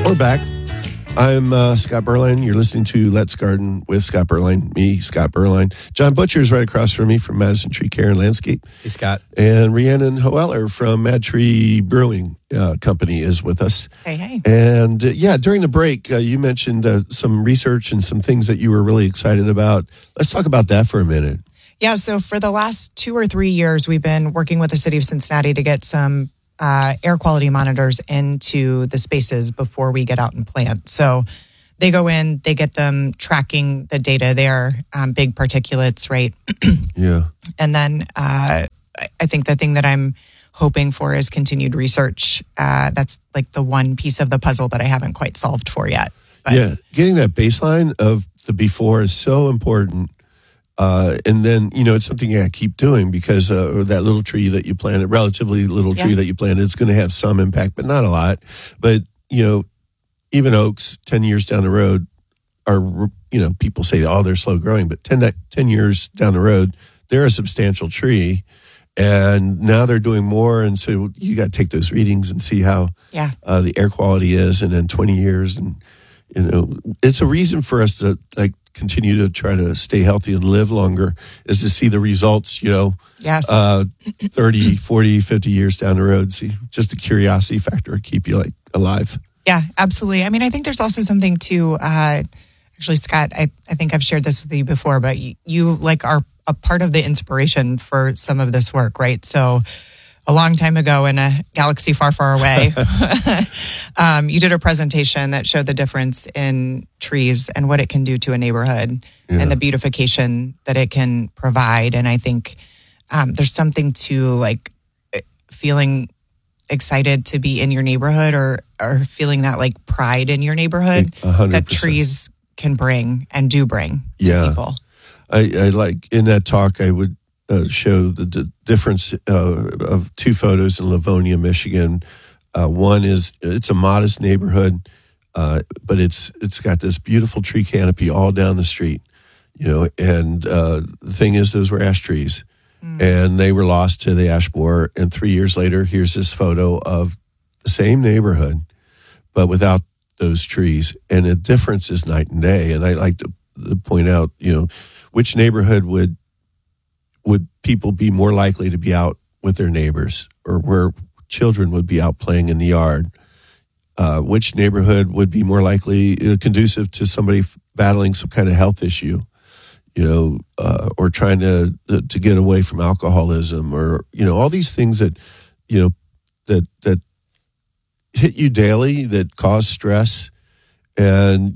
We're back. I'm Scott Berline. You're listening to Let's Garden with Scott Berline. Me, Scott Berline. John Butcher is right across from me from Madison Tree Care and Landscape. Hey, Scott. And Rhiannon Hoeller from Mad Tree Brewing Company is with us. Hey. And during the break, you mentioned some research and some things that you were really excited about. Let's talk about that for a minute. Yeah, so for the last 2 or 3 years, we've been working with the city of Cincinnati to get some air quality monitors into the spaces before we get out and plant. So they go in, they get them tracking the data. They are big particulates, right? Yeah. And then I think the thing that I'm hoping for is continued research. That's like the one piece of the puzzle that I haven't quite solved for yet. But, yeah, getting that baseline of the before is so important. And then, it's something you got to keep doing because that little tree that you planted, relatively little tree that you planted, it's going to have some impact, but not a lot. But, even oaks 10 years down the road are, people say, oh, they're slow growing. But 10 years down the road, they're a substantial tree. And now they're doing more. And so you got to take those readings and see how the air quality is. And then 20 years. And, it's a reason for us to continue to try to stay healthy and live longer is to see the results, 30, 40, 50 years down the road. See, just a curiosity factor keep you alive. Yeah, absolutely. I mean, I think there's also something to, actually, Scott, I think I've shared this with you before, but you are a part of the inspiration for some of this work, right? So a long time ago in a galaxy far, far away, you did a presentation that showed the difference in trees and what it can do to a neighborhood and the beautification that it can provide. And I think there's something to feeling excited to be in your neighborhood or feeling that pride in your neighborhood 100%. That trees can bring and do bring to people. I in that talk, I would show the difference of two photos in Livonia, Michigan. One is it's a modest neighborhood, but it's got this beautiful tree canopy all down the street, and the thing is those were ash trees and they were lost to the ash borer. And 3 years later, here's this photo of the same neighborhood, but without those trees. And the difference is night and day. And I like to point out, which neighborhood would people be more likely to be out with their neighbors or where children would be out playing in the yard? Which neighborhood would be more likely conducive to somebody battling some kind of health issue, or trying to get away from alcoholism or, all these things that, that hit you daily, that cause stress. And,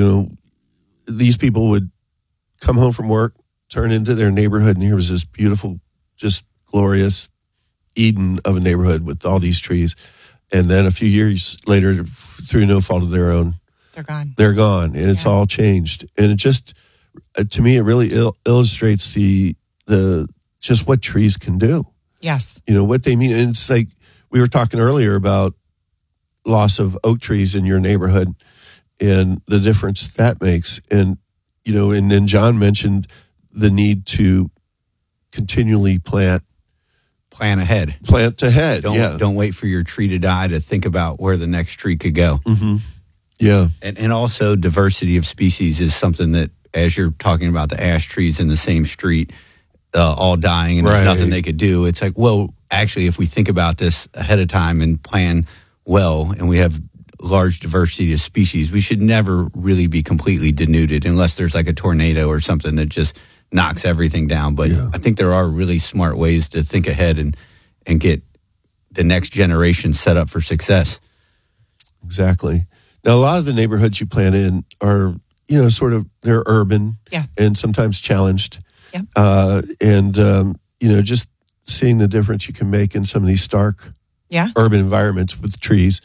these people would come home from work, turn into their neighborhood, and here was this beautiful, just glorious Eden of a neighborhood with all these trees. And then a few years later, through no fault of their own, they're gone, and it's all changed. And it just, to me, it really illustrates the just what trees can do. Yes. What they mean. And it's like we were talking earlier about loss of oak trees in your neighborhood and the difference that makes. And, and then John mentioned the need to continually plant ahead. Plant ahead. Don't wait for your tree to die to think about where the next tree could go. Mm-hmm. Yeah. And also diversity of species is something that, as you're talking about the ash trees in the same street, all dying and there's nothing they could do. It's like, well, actually, if we think about this ahead of time and plan well, and we have large diversity of species, we should never really be completely denuded unless there's a tornado or something that just knocks everything down. But I think there are really smart ways to think ahead and get the next generation set up for success. Exactly. Now, a lot of the neighborhoods you plant in are, they're urban and sometimes challenged. Yeah. Just seeing the difference you can make in some of these stark urban environments with trees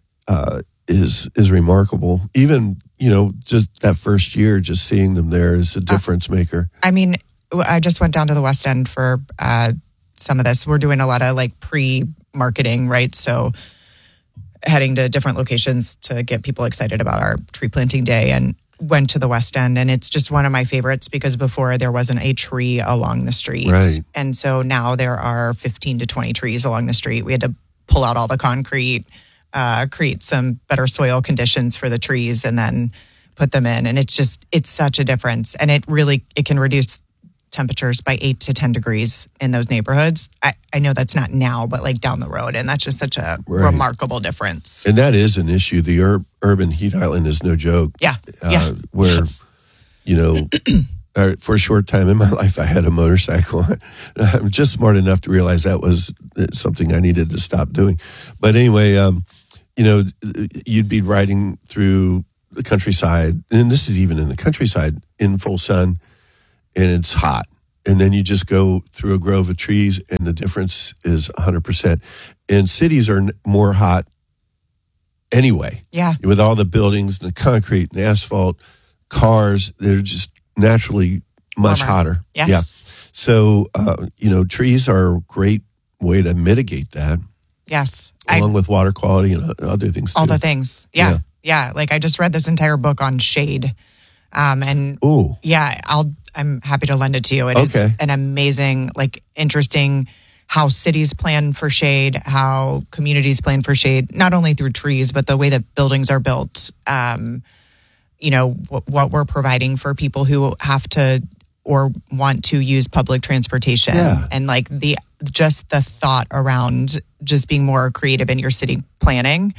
is remarkable. Even, just that first year, just seeing them there is a difference maker. I mean, I just went down to the West End for some of this. We're doing a lot of pre-marketing, right? So heading to different locations to get people excited about our tree planting day, and went to the West End. And it's just one of my favorites because before there wasn't a tree along the street. Right. And so now there are 15 to 20 trees along the street. We had to pull out all the concrete, create some better soil conditions for the trees and then put them in. And it's such a difference. And it can reduce temperatures by 8 to 10 degrees in those neighborhoods. I know that's not now, but like down the road. And that's just such a remarkable difference. And that is an issue. The urban heat island is no joke. Yeah. Where, for a short time in my life, I had a motorcycle. I'm just smart enough to realize that was something I needed to stop doing. But anyway, you'd be riding through the countryside, and this is even in the countryside, in full sun, and it's hot. And then you just go through a grove of trees, and the difference is 100%. And cities are more hot anyway. Yeah. With all the buildings and the concrete and the asphalt, cars, they're just naturally much hotter. Yes. Yeah. So, trees are a great way to mitigate that. Yes. Along with water quality and other things. All the things. Yeah. Like I just read this entire book on shade. I'm happy to lend it to you. It is an amazing, interesting how cities plan for shade, how communities plan for shade, not only through trees, but the way that buildings are built. What we're providing for people who have to or want to use public transportation, and the thought around just being more creative in your city planning.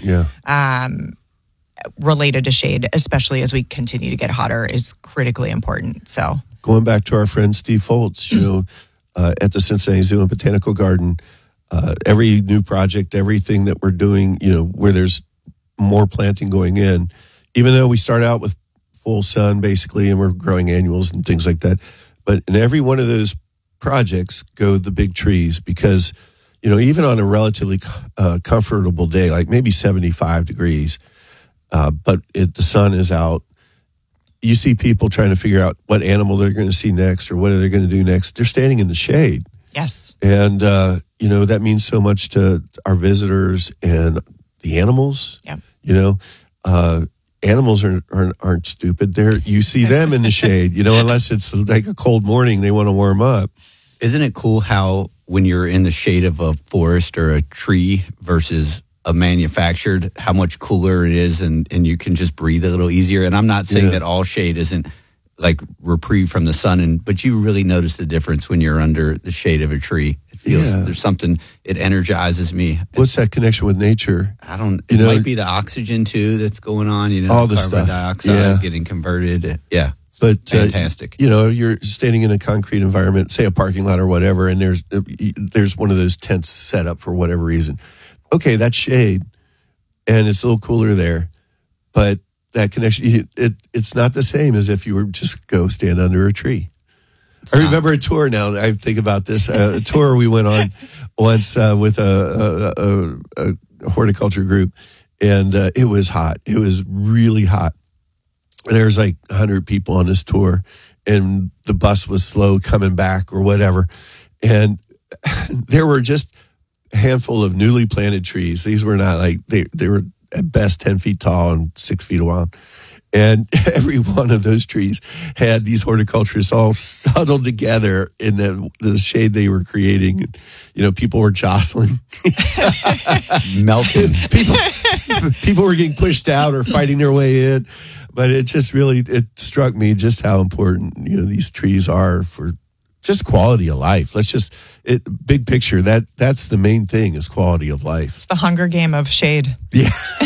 Related to shade, especially as we continue to get hotter, is critically important. So going back to our friend Steve Foltz, at the Cincinnati Zoo and Botanical Garden, every new project, everything that we're doing, where there's more planting going in, even though we start out with full sun basically, and we're growing annuals and things like that. But in every one of those projects go the big trees because, even on a relatively comfortable day, like maybe 75 degrees, but the sun is out, you see people trying to figure out what animal they're going to see next or what are they going to do next. They're standing in the shade. Yes. And, that means so much to our visitors and the animals. Yeah. Animals aren't stupid. You see them in the shade, unless it's like a cold morning, they want to warm up. Isn't it cool how when you're in the shade of a forest or a tree versus a manufactured, how much cooler it is and you can just breathe a little easier? And I'm not saying that all shade isn't like reprieve from the sun, but you really notice the difference when you're under the shade of a tree. It feels there's something, it energizes me. What's that connection with nature? It might be the oxygen too that's going on, all the carbon stuff. dioxide getting converted. Yeah. But fantastic. You're standing in a concrete environment, say a parking lot or whatever, and there's one of those tents set up for whatever reason. Okay, that's shade, and it's a little cooler there, but that connection, it's not the same as if you were just go stand under a tree. I remember a tour now. I think about this. A tour we went on once with a horticulture group, and it was hot. It was really hot. And there was like 100 people on this tour, and the bus was slow coming back or whatever. And there were just a handful of newly planted trees. These were not like, they were at best 10 feet tall and 6 feet wide. And every one of those trees had these horticulturists all huddled together in the shade they were creating. People were jostling. Melting. People were getting pushed out or fighting their way in. But it just it struck me just how important, these trees are for just quality of life. Big picture, that's the main thing is quality of life. It's the Hunger Game of shade. Yeah.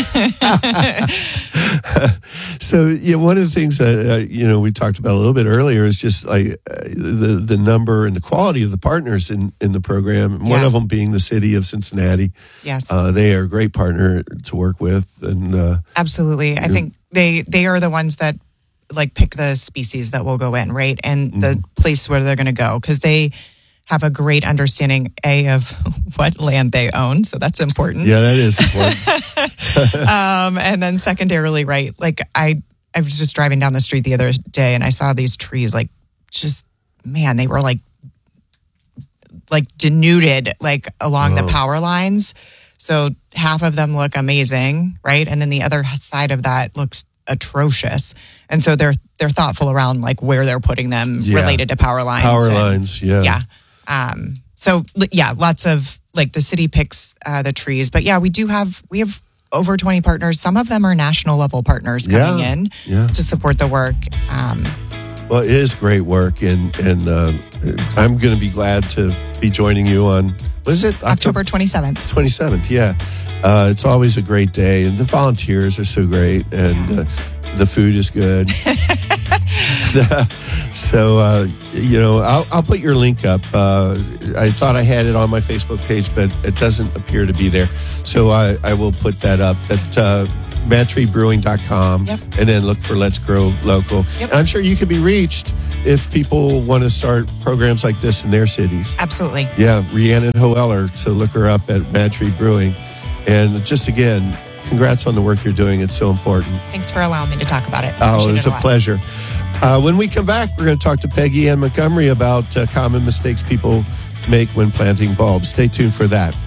So, one of the things that, we talked about a little bit earlier is just like the number and the quality of the partners in the program. One of them being the city of Cincinnati. Yes. They are a great partner to work with. And absolutely. I think they are the ones that pick the species that will go in, right? And the place where they're going to go, because they have a great understanding, of what land they own. So that's important. Yeah, that is important. And then secondarily, right, I was just driving down the street the other day and I saw these trees, they were denuded, along the power lines. So half of them look amazing, right? And then the other side of that looks atrocious. And so they're thoughtful around where they're putting them related to power lines. Lots of the city picks the trees, but we have over 20 partners. Some of them are national level partners coming in to support the work. Well, it is great work, and I'm going to be glad to be joining you on, what is it? October 27th. 27th, yeah. It's always a great day, and the volunteers are so great, and the food is good. So, I'll put your link up. I thought I had it on my Facebook page, but it doesn't appear to be there. So I will put that up at MadTreeBrewing.com, and then look for Let's Grow Local. Yep. And I'm sure you could be reached if people want to start programs like this in their cities. Absolutely. Yeah, Rhiannon Hoeller. So look her up at Mad Tree Brewing. And just again, congrats on the work you're doing. It's so important. Thanks for allowing me to talk about it. Oh, it's a pleasure. When we come back, we're going to talk to Peggy Ann Montgomery about common mistakes people make when planting bulbs. Stay tuned for that.